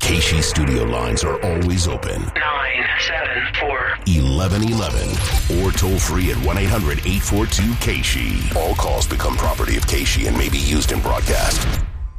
KSHE studio lines are always open. 974-1111 or toll free at 1-800-842-KSHE. All calls become property of KSHE and may be used in broadcast.